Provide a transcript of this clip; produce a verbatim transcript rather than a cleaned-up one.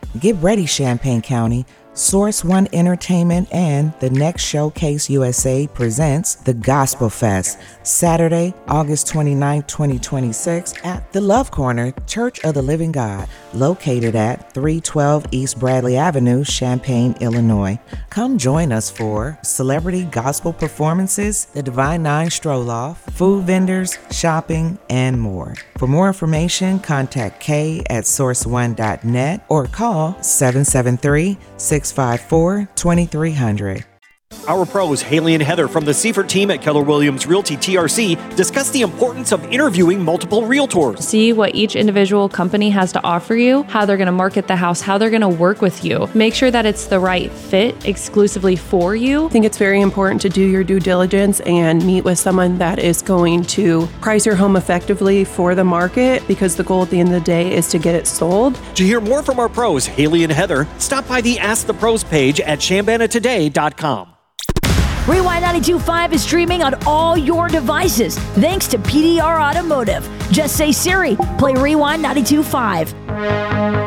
Get ready, Champaign County. Source One Entertainment and The Next Showcase U S A presents the Gospel Fest, Saturday, August twenty-ninth, twenty twenty-six, at the Love Corner, Church of the Living God, located at three twelve East Bradley Avenue, Champaign, Illinois. Come join us for celebrity gospel performances, the Divine Nine Stroll-Off, food vendors, shopping, and more. For more information, contact Kay at source one dot net or call seven seven three, six five four, two three zero zero. Our pros, Haley and Heather from the Seifert team at Keller Williams Realty T R C, discuss the importance of interviewing multiple realtors. See what each individual company has to offer you, how they're going to market the house, how they're going to work with you. Make sure that it's the right fit exclusively for you. I think it's very important to do your due diligence and meet with someone that is going to price your home effectively for the market, because the goal at the end of the day is to get it sold. To hear more from our pros, Haley and Heather, stop by the Ask the Pros page at Chambana Today dot com. Rewind ninety-two point five is streaming on all your devices thanks to P D R Automotive. Just say, Siri, play Rewind ninety-two point five.